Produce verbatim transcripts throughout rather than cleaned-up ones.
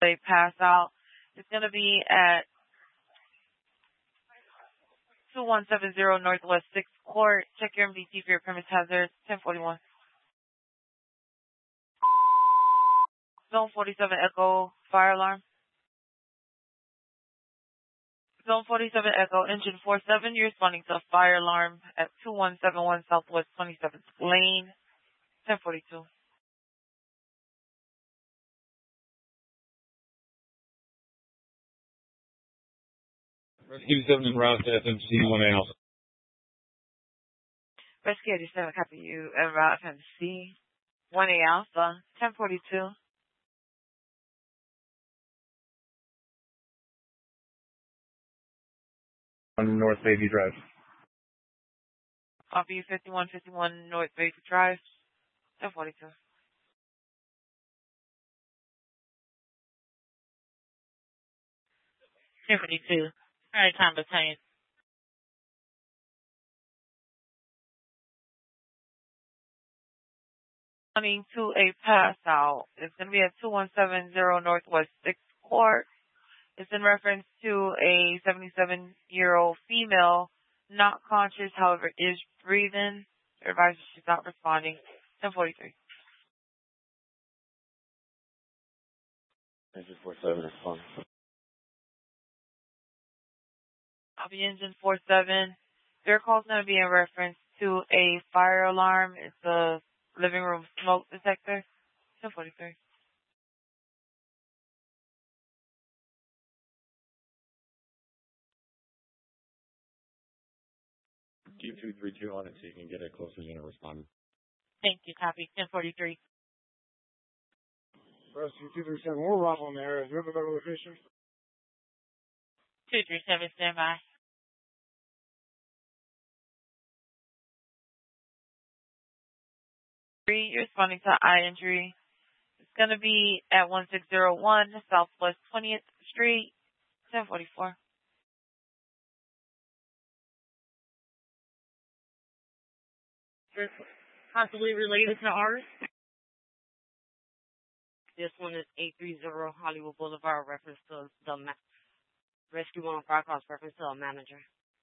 They pass out. It's going to be at two one seven zero Northwest sixth Court. Check your M D T for your premise hazard. ten forty-one. Zone forty-seven Echo, fire alarm. Zone forty-seven Echo, engine four seven, you're responding to a fire alarm at two one seven one Southwest twenty-seventh Lane, ten forty-two. Rescue seven en route to F M C one A Alpha. Rescue eighty-seven, copy you, en route F M C one A Alpha, ten forty-two. On North Baby Drive. Copy you, fifty-one fifty-one North Baby Drive, ten forty-two. ten forty-two. All right, time battalion. Coming to a pass out. It's going to be at two one seven zero Northwest sixth Court. It's in reference to a seventy-seven-year-old female, not conscious, however, is breathing. The advisor, she's not responding. ten forty-three. Engine four seven is fine. Copy engine four seven. Their call's going to be in reference to a fire alarm. It's a living room smoke detector. ten forty-three. Keep two three two on it so you can get a closer unit responding. Thank you. Copy. ten forty-three. Rescue two three seven, we're right on the area. Do you have a better location? two three seven, stand by. You're responding to eye injury. It's going to be at one six zero one Southwest twentieth Street, ten forty-four. Possibly related to ours. This one is eight thirty Hollywood Boulevard, reference to the ma- Rescue one oh five calls reference to a manager.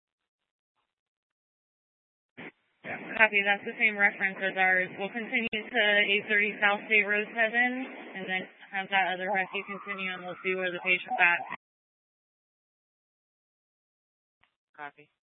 Copy, that's the same reference as ours. We'll continue to eight thirty South State Road seven, and then have that other rescue continue, and we'll see where the patient's at. Copy.